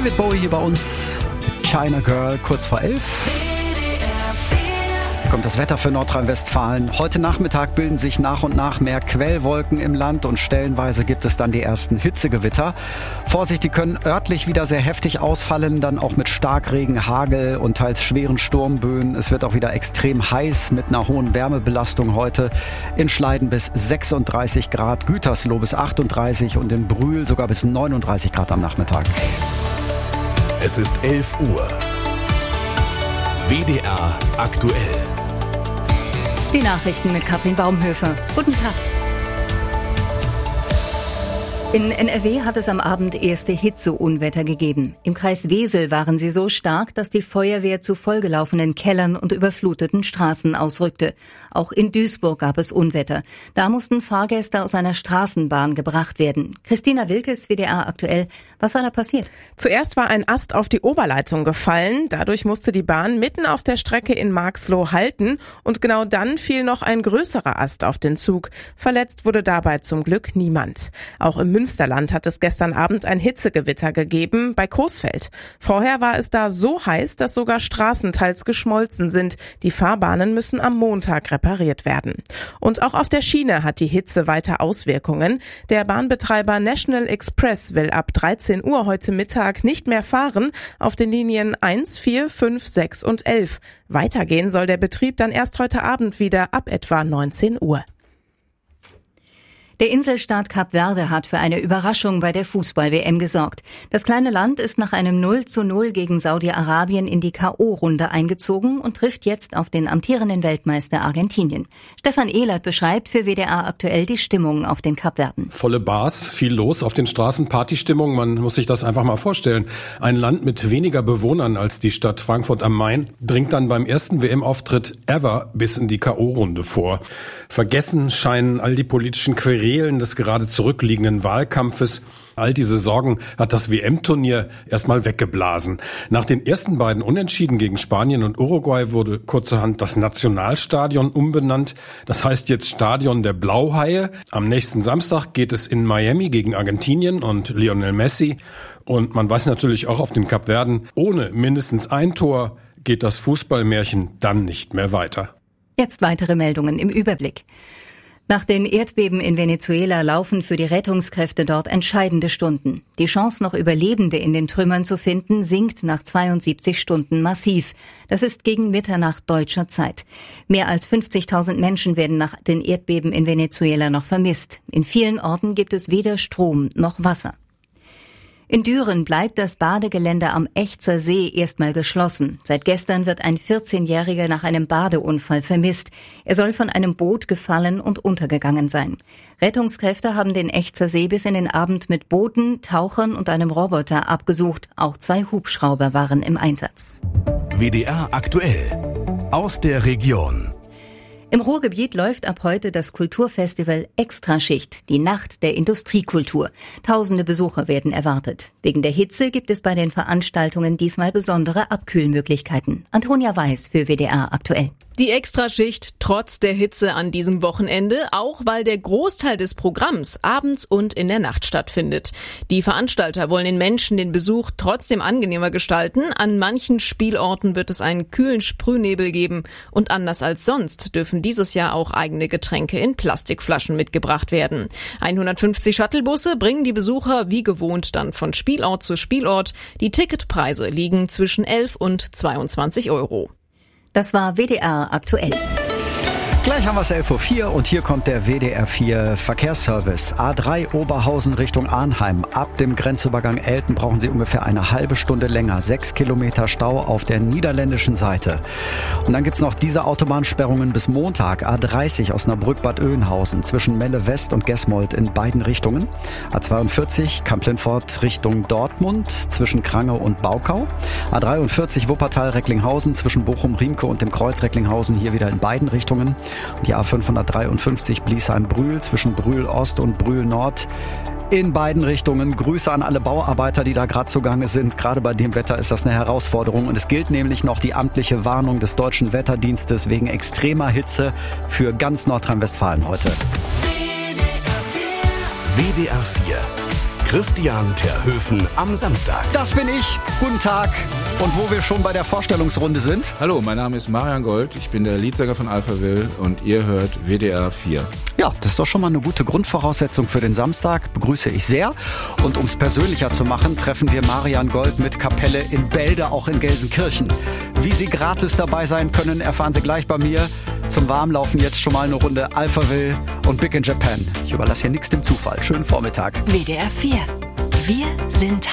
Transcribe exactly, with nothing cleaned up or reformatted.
David Bowie hier bei uns mit China Girl, kurz vor elf. Hier kommt das Wetter für Nordrhein-Westfalen. Heute Nachmittag bilden sich nach und nach mehr Quellwolken im Land und stellenweise gibt es dann die ersten Hitzegewitter. Vorsicht, die können örtlich wieder sehr heftig ausfallen, dann auch mit Starkregen, Hagel und teils schweren Sturmböen. Es wird auch wieder extrem heiß mit einer hohen Wärmebelastung heute. In Schleiden bis sechsunddreißig Grad, Gütersloh bis achtunddreißig und in Brühl sogar bis neununddreißig Grad am Nachmittag. Es ist elf Uhr. W D R aktuell. Die Nachrichten mit Katrin Baumhöfer. Guten Tag. In N R W hat es am Abend erste Hitzeunwetter gegeben. Im Kreis Wesel waren sie so stark, dass die Feuerwehr zu vollgelaufenen Kellern und überfluteten Straßen ausrückte. Auch in Duisburg gab es Unwetter. Da mussten Fahrgäste aus einer Straßenbahn gebracht werden. Christina Wilkes, W D R aktuell. Was war da passiert? Zuerst war ein Ast auf die Oberleitung gefallen. Dadurch musste die Bahn mitten auf der Strecke in Marxloh halten. Und genau dann fiel noch ein größerer Ast auf den Zug. Verletzt wurde dabei zum Glück niemand. Auch im Münsterland hat es gestern Abend ein Hitzegewitter gegeben, bei Coesfeld. Vorher war es da so heiß, dass sogar Straßen teils geschmolzen sind. Die Fahrbahnen müssen am Montag repariert werden. Und auch auf der Schiene hat die Hitze weiter Auswirkungen. Der Bahnbetreiber National Express will ab dreizehn Uhr heute Mittag nicht mehr fahren auf den Linien eins, vier, fünf, sechs und elf. Weitergehen soll der Betrieb dann erst heute Abend wieder ab etwa neunzehn Uhr. Der Inselstaat Kap Verde hat für eine Überraschung bei der Fußball-W M gesorgt. Das kleine Land ist nach einem null zu null gegen Saudi-Arabien in die K O-Runde eingezogen und trifft jetzt auf den amtierenden Weltmeister Argentinien. Stefan Ehlert beschreibt für W D R aktuell die Stimmung auf den Kapverden. Volle Bars, viel los auf den Straßen, Partystimmung, man muss sich das einfach mal vorstellen. Ein Land mit weniger Bewohnern als die Stadt Frankfurt am Main dringt dann beim ersten W M-Auftritt ever bis in die K O-Runde vor. Vergessen scheinen all die politischen Querelen des gerade zurückliegenden Wahlkampfes. All diese Sorgen hat das W M-Turnier erstmal weggeblasen. Nach den ersten beiden Unentschieden gegen Spanien und Uruguay wurde kurzerhand das Nationalstadion umbenannt. Das heißt jetzt Stadion der Blauhaie. Am nächsten Samstag geht es in Miami gegen Argentinien und Lionel Messi. Und man weiß natürlich auch auf den Kapverden, ohne mindestens ein Tor geht das Fußballmärchen dann nicht mehr weiter. Jetzt weitere Meldungen im Überblick. Nach den Erdbeben in Venezuela laufen für die Rettungskräfte dort entscheidende Stunden. Die Chance, noch Überlebende in den Trümmern zu finden, sinkt nach zweiundsiebzig Stunden massiv. Das ist gegen Mitternacht deutscher Zeit. Mehr als fünfzigtausend Menschen werden nach den Erdbeben in Venezuela noch vermisst. In vielen Orten gibt es weder Strom noch Wasser. In Düren bleibt das Badegelände am Echzer See erstmal geschlossen. Seit gestern wird ein vierzehnjähriger nach einem Badeunfall vermisst. Er soll von einem Boot gefallen und untergegangen sein. Rettungskräfte haben den Echzer See bis in den Abend mit Booten, Tauchern und einem Roboter abgesucht. Auch zwei Hubschrauber waren im Einsatz. W D R aktuell aus der Region. Im Ruhrgebiet läuft ab heute das Kulturfestival Extraschicht, die Nacht der Industriekultur. Tausende Besucher werden erwartet. Wegen der Hitze gibt es bei den Veranstaltungen diesmal besondere Abkühlmöglichkeiten. Antonia Weiß für W D R aktuell. Die Extraschicht trotz der Hitze an diesem Wochenende, auch weil der Großteil des Programms abends und in der Nacht stattfindet. Die Veranstalter wollen den Menschen den Besuch trotzdem angenehmer gestalten. An manchen Spielorten wird es einen kühlen Sprühnebel geben und anders als sonst dürfen dieses Jahr auch eigene Getränke in Plastikflaschen mitgebracht werden. hundertfünfzig Shuttlebusse bringen die Besucher wie gewohnt dann von Spielort zu Spielort. Die Ticketpreise liegen zwischen elf und zweiundzwanzig Euro. Das war W D R aktuell. Gleich haben wir es elf Uhr vier und hier kommt der W D R vier Verkehrsservice. A drei Oberhausen Richtung Arnheim. Ab dem Grenzübergang Elten brauchen Sie ungefähr eine halbe Stunde länger. Sechs Kilometer Stau auf der niederländischen Seite. Und dann gibt's noch diese Autobahnsperrungen bis Montag. A dreißig Osnabrück-Bad Oeynhausen zwischen Melle West und Gesmold in beiden Richtungen. A zweiundvierzig Kamp-Lindfort Richtung Dortmund zwischen Krange und Baukau. A dreiundvierzig Wuppertal-Recklinghausen zwischen Bochum-Riemke und dem Kreuz Recklinghausen hier wieder in beiden Richtungen. Die A fünfhundertdreiundfünfzig Bliesheim-Brühl zwischen Brühl-Ost und Brühl-Nord in beiden Richtungen. Grüße an alle Bauarbeiter, die da gerade zugange sind. Gerade bei dem Wetter ist das eine Herausforderung. Und es gilt nämlich noch die amtliche Warnung des Deutschen Wetterdienstes wegen extremer Hitze für ganz Nordrhein-Westfalen heute. W D R vier Christian Terhöfen am Samstag. Das bin ich. Guten Tag. Und wo wir schon bei der Vorstellungsrunde sind. Hallo, mein Name ist Marian Gold. Ich bin der Leadsänger von Alphaville und ihr hört W D R vier. Ja, das ist doch schon mal eine gute Grundvoraussetzung für den Samstag. Begrüße ich sehr. Und um es persönlicher zu machen, treffen wir Marian Gold mit Kapelle in Bälde, auch in Gelsenkirchen. Wie Sie gratis dabei sein können, erfahren Sie gleich bei mir. Zum Warmlaufen jetzt schon mal eine Runde Alphaville und Big in Japan. Ich überlasse hier nichts dem Zufall. Schönen Vormittag. W D R vier. Wir sind